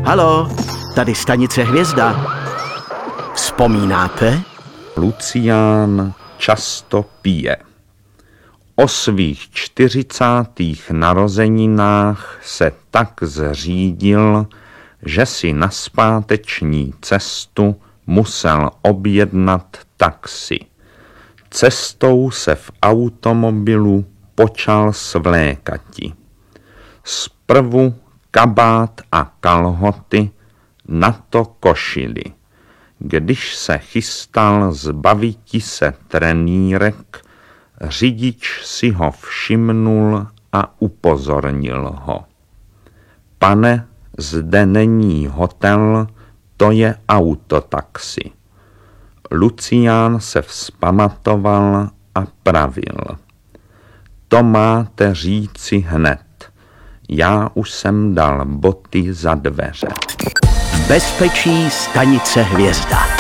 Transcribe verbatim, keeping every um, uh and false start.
Halo, tady stanice Hvězda. Vzpomínáte? Lucián často pije. O svých čtyřicátých narozeninách se tak zřídil, že si na zpáteční cestu musel objednat taxi. Cestou se v automobilu počal svlékati. Zprvu kabát a kalhoty, nato košili. Když se chystal zbaviti se trenýrek, řidič si ho všimnul a upozornil ho. Pane, zde není hotel, to je autotaxi. Lucián se vzpamatoval a pravil. To máte říci hned. Já už jsem dal boty za dveře. V bezpečí stanice Hvězda.